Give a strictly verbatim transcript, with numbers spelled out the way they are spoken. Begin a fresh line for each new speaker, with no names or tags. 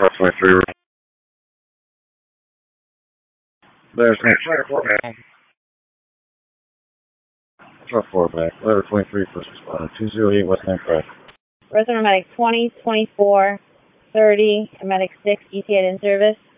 twenty-three. There's twenty-four back. twenty-four back. Letter twenty-three, first responder. two oh eight West ninth Drive.
Resident Medic twenty, twenty-four, thirty, and Medic six, E T A in service.